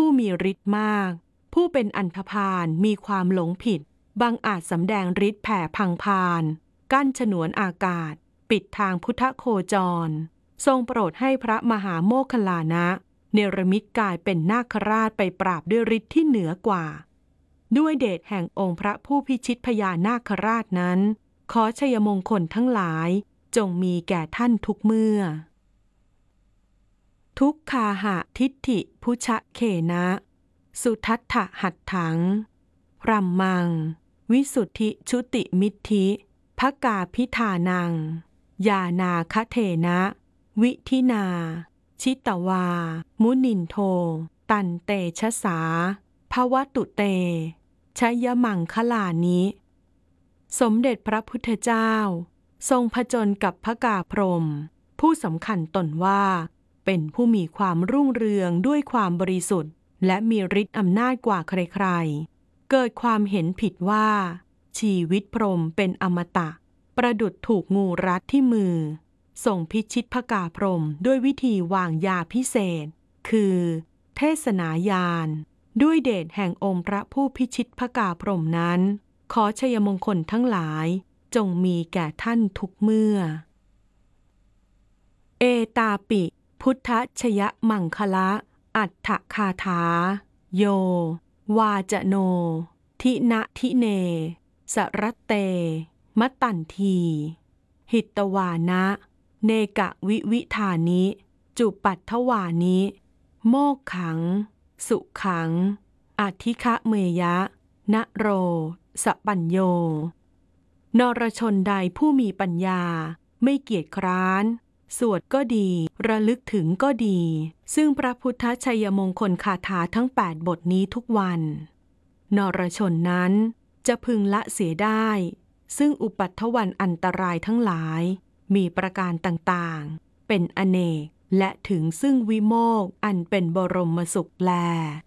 ผู้มีฤทธิ์มากผู้เป็นอันธพาลมีความหลงผิดบังอาจสำแดงฤทธิ์แผ่พังพานกั้นฉนวนอากาศปิดทางพุทธโคจรทรงโปรดให้พระมหาโมคคัลลานะเนรมิตกายเป็นนาคราชไปปราบด้วยฤทธิ์ที่เหนือกว่าด้วยเดชแห่งองค์พระผู้พิชิตพญานาคราชนั้นขอชัยมงคลทั้งหลายจงมีแก่ท่านทุกเมื่อทุกขาหะทิฏฐิพุชะเขนะสุทัฏฐหัตถังรัมมังวิสุทธิชุติมิทธิภกาพิธานังยานาคเทนะวิธินาชิตวามุนินโทตันเตชะสาภวตุเตชยมังคลานิสมเด็จพระพุทธเจ้าทรงผจญกับพกาพรหมผู้สำคัญตนว่าเป็นผู้มีความรุ่งเรืองด้วยความบริสุทธิ์และมีฤทธิ์อำนาจกว่าใครๆเกิดความเห็นผิดว่าชีวิตพรหมเป็นอมตะประดุจถูกงูรัดที่มือส่งพิชิตพกาพรหมด้วยวิธีวางยาพิเศษคือเทศนายานด้วยเดชแห่งองค์พระผู้พิชิตพกาพรหมนั้นขอชัยมงคลทั้งหลายจงมีแก่ท่านทุกเมื่อเอตาปิพุทธชยมังคละอัฏฐคาถาโยวาจโนทินะทิเนสรัตเตมตันทีหิตวานะเนกะวิวิธานิจุปัฏฐวานิโมกขังสุขังอธิคะเมยะนโรสปัญโยนรชนใดผู้มีปัญญาไม่เกียจคร้านสวดก็ดีระลึกถึงก็ดีซึ่งพระพุทธชัยมงคลคาถาทั้ง8บทนี้ทุกวันนรชนนั้นจะพึงละเสียได้ซึ่งอุปัฏฐวันอันตรายทั้งหลายมีประการต่างๆเป็นอเนกและถึงซึ่งวิโมกข์อันเป็นบรมสุขแล